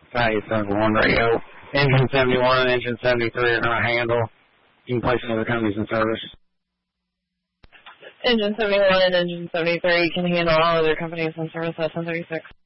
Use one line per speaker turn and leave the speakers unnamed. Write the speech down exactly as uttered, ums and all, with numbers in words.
Hey, seven one radio. Engine seventy-one and engine seventy-three are going to handle. You can place another companies in service.
Engine seventy-one and engine seventy-three can handle all other companies in service at ten thirty-six.